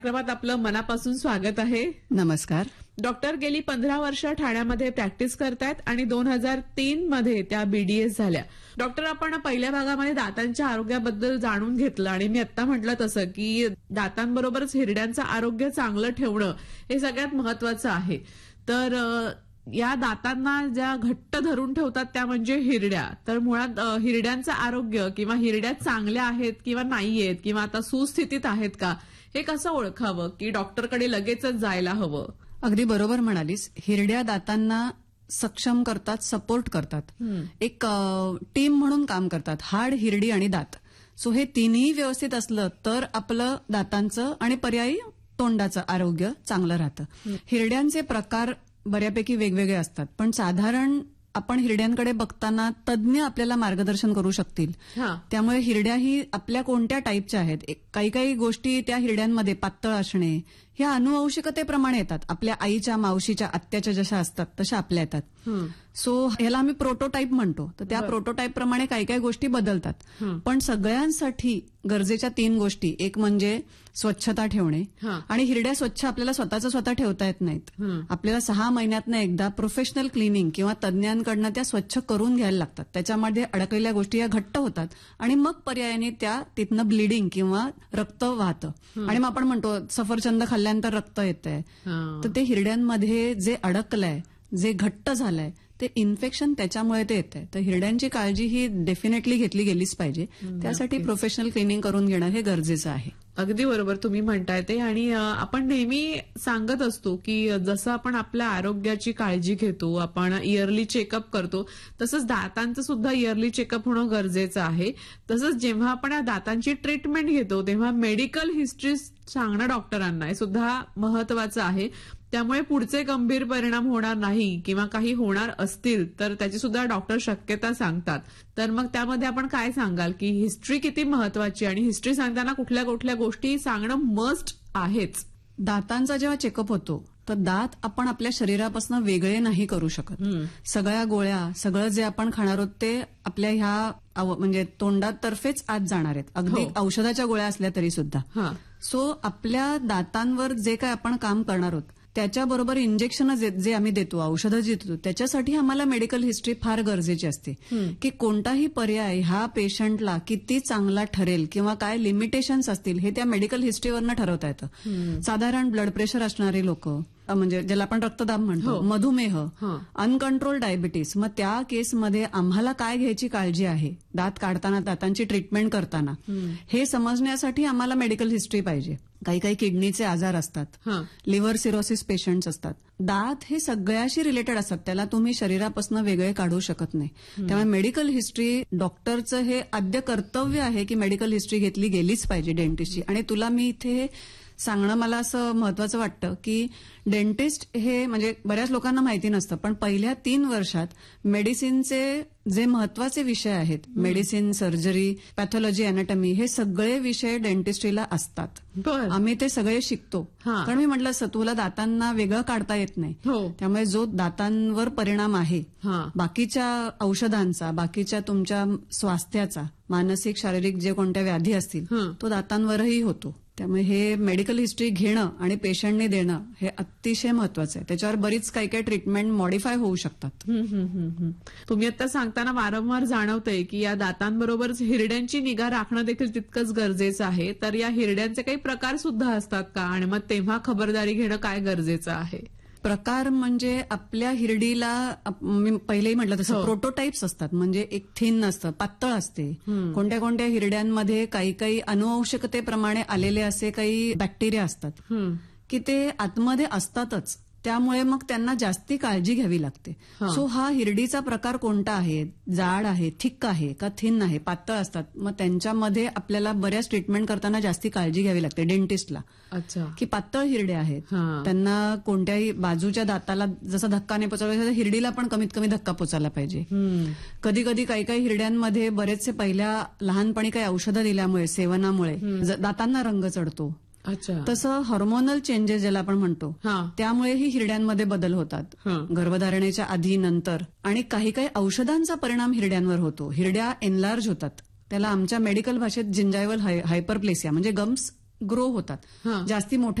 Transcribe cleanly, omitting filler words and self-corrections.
कार्यक्रमात आपलं मनापासून स्वागत आहे. नमस्कार. डॉक्टर गेली 15 वर्ष ठाण्यामध्ये प्रॅक्टिस करतायत आणि 2003 मध्ये त्या BDS झाल्या. डॉक्टर, आपण पहिल्या भागामध्ये दातांच्या आरोग्याबद्दल जाणून घेतलं आणि मी आता म्हटलं तसं की दातांबरोबरच हिरड्यांचं आरोग्य चांगलं ठेवणं हे सगळ्यात महत्वाचं आहे. तर या दातांना ज्या घट्ट धरून ठेवतात त्या म्हणजे हिरड्या. तर मुळात हिरड्यांचं आरोग्य किंवा हिरड्या चांगल्या आहेत किंवा नाहीयेत किंवा आता सुस्थितीत आहेत का, हे कसं ओळखावं की डॉक्टरकडे लगेचच जायला हवं? अगदी बरोबर म्हणालीस. हिरड्या दातांना सक्षम करतात, सपोर्ट करतात, एक टीम म्हणून काम करतात. हाड, हिरडी आणि दात. सो हे तिन्ही व्यवस्थित असलं तर आपलं दातांचं आणि पर्यायी तोंडाचं आरोग्य चांगलं राहतं. हिरड्यांचे प्रकार बऱ्यापैकी वेगवेगळे असतात, पण साधारण आपण हिरड्यांकडे बघताना तज्ज्ञ आपल्याला मार्गदर्शन करू शकतील. त्यामुळे हिरड्या ही आपल्या कोणत्या टाईपच्या आहेत. काही काही गोष्टी त्या हिरड्यांमध्ये पातळ असणे ह्या अनुवंशिकतेप्रमाणे येतात. आपल्या आईच्या, मावशीच्या, आत्याच्या जशा असतात तशा आपल्या येतात. सो ह्याला आम्ही प्रोटोटाईप म्हणतो. तर त्या प्रोटोटाईप प्रमाणे काही काही गोष्टी बदलतात. पण सगळ्यांसाठी गरजेच्या 3 गोष्टी, एक म्हणजे स्वच्छता ठेवणे. आणि हिरड्या स्वच्छ आपल्याला स्वतः ठेवता येत नाहीत. आपल्याला 6 महिन्यातनं एकदा प्रोफेशनल क्लिनिंग किंवा तज्ज्ञांकडनं त्या स्वच्छ करून घ्यायला लागतात. त्याच्यामध्ये अडकलेल्या गोष्टी या घट्ट होतात आणि मग पर्यायाने त्या तिथनं ब्लिडिंग किंवा रक्त वाहतं. आणि मग आपण म्हणतो सफरचंद खाल्ल्यानंतर रक्त येतंय. तर ते हिरड्यांमध्ये जे अडकलंय, जे घट्ट झालंय, ते इन्फेक्शन त्याच्यामुळे ते येतंय. तर हिरड्यांची काळजी ही डेफिनेटली घेतली गेलीच पाहिजे. त्यासाठी प्रोफेशनल क्लिनिंग करून घेणं हे गरजेचं आहे. अगदी बरोबर तुम्ही म्हणताय ते. आणि आपण नेहमी सांगत असतो की जसं आपण आपल्या आरोग्याची काळजी घेतो, आपण इयरली चेकअप करतो, तसंच दातांचं सुद्धा इयरली चेकअप होणं गरजेचं आहे. तसंच जेव्हा आपण या दातांची ट्रीटमेंट घेतो तेव्हा मेडिकल हिस्ट्री सांगणं डॉक्टरांना हे सुद्धा महत्वाचं आहे. त्यामुळे पुढचे गंभीर परिणाम होणार नाही किंवा काही होणार असतील तर त्याची सुद्धा डॉक्टर शक्यता सांगतात. तर मग त्यामध्ये आपण काय सांगाल की हिस्ट्री किती महत्वाची आणि हिस्ट्री सांगताना कुठल्या कुठल्या गोष्टी सांगणं मस्ट आहेच? दातांचा जेव्हा चेकअप होतो तर दात आपण आपल्या शरीरापासून वेगळे नाही करू शकत. सगळ्या गोळ्या, सगळं जे आपण खाणार आहोत ते आपल्या ह्या म्हणजे तोंडातर्फेच आत जाणार आहेत. अगदी औषधाच्या गोळ्या असल्या तरी सुद्धा. सो आपल्या दातांवर जे काय आपण काम करणार आहोत त्याच्याबरोबर इंजेक्शन जे आम्ही देतो, औषधं जे देतो, त्याच्यासाठी आम्हाला मेडिकल हिस्ट्री फार गरजेची असते. की कोणताही पर्याय ह्या पेशंटला किती चांगला ठरेल किंवा काय लिमिटेशन्स असतील हे त्या मेडिकल हिस्ट्रीवरनं ठरवता येतं. साधारण ब्लड प्रेशर असणारे लोक, म्हणजे ज्याला आपण रक्तदाब म्हणतो, मधुमेह, अनकंट्रोल डायबिटीस, मग त्या केसमध्ये आम्हाला काय घ्यायची काळजी आहे दात काढताना, दातांची ट्रीटमेंट करताना, हे समजण्यासाठी आम्हाला मेडिकल हिस्ट्री पाहिजे. काही काही किडनीचे आजार असतात, लिव्हर सिरोसिस पेशंट्स असतात. दात हे सगळ्याशी रिलेटेड असतात, त्याला तुम्ही शरीरापासून वेगळे काढू शकत नाही. त्यामुळे मेडिकल हिस्ट्री डॉक्टरचं हे आद्य कर्तव्य आहे की मेडिकल हिस्ट्री घेतली गेलीच पाहिजे डेंटिस्टची. आणि तुला मी इथे सांगणं मला असं महत्वाचं वाटतं की डेंटिस्ट हे म्हणजे बऱ्याच लोकांना माहिती नसतं, पण पहिल्या 3 वर्षात मेडिसिनचे जे महत्वाचे विषय आहेत, मेडिसिन, सर्जरी, पॅथॉलॉजी, अॅनाटॉमी, हे सगळे विषय डेंटिस्ट्रीला असतात. आम्ही ते सगळे शिकतो. कारण मी म्हटलं असं, तुला दातांना वेगळं काढता येत नाही. त्यामुळे जो दातांवर परिणाम आहे बाकीच्या औषधांचा, बाकीच्या तुमच्या स्वास्थ्याचा, मानसिक, शारीरिक जे कोणत्या व्याधी असतील तो दातांवरही होतो. त्यामुळे हे मेडिकल हिस्ट्री घेणं आणि पेशंटने देणं हे अतिशय महत्वाचं आहे. त्याच्यावर बरीच काही काही ट्रीटमेंट मॉडिफाय होऊ शकतात. तुम्ही आता सांगताना वारंवार जाणवतंय की या दातांबरोबरच हिरड्यांची निगा राखणं देखील तितकंच गरजेचं आहे. तर या हिरड्यांचे काही प्रकार सुद्धा असतात का, आणि मग तेव्हा खबरदारी घेणं काय गरजेचं आहे? प्रकार म्हणजे आपल्या हिरडीला मी पहिलेही म्हटलं तसं प्रोटोटाईप्स असतात. म्हणजे एक थिन असतं, पातळ असते. कोणत्या कोणत्या हिरड्यांमध्ये काही काही अनुवंशिकतेप्रमाणे आलेले असे काही बॅक्टेरिया असतात की ते आतमध्ये असतातच. त्यामुळे मग त्यांना जास्ती काळजी घ्यावी लागते. सो हा हिरडीचा प्रकार कोणता आहे, जाड आहे, थिक आहे का थिन आहे, पातळ असतात, मग त्यांच्यामध्ये आपल्याला बऱ्याच ट्रीटमेंट करताना जास्ती काळजी घ्यावी लागते डेंटिस्टला. की पातळ हिरडे आहेत, त्यांना कोणत्याही बाजूच्या दाताला जसा धक्का नाही पोचायला हिरडीला पण कमीत कमी धक्का पोचायला पाहिजे. कधी कधी काही काही हिरड्यांमध्ये बरेचसे पहिल्या लहानपणी काही औषधं दिल्यामुळे, सेवनामुळे दातांना रंग चढतो. तसं हार्मोनल चेंजेस ज्याला आपण म्हणतो त्यामुळेही हिरड्यांमध्ये बदल होतात गर्भधारणेच्या आधी, नंतर. आणि काही काही औषधांचा परिणाम हिरड्यांवर होतो. हिरड्या एनलार्ज होतात. त्याला आमच्या मेडिकल भाषेत जिंजायवल हायपरप्लेसिया म्हणजे गम्स ग्रो होतात हा. जास्ती मोठे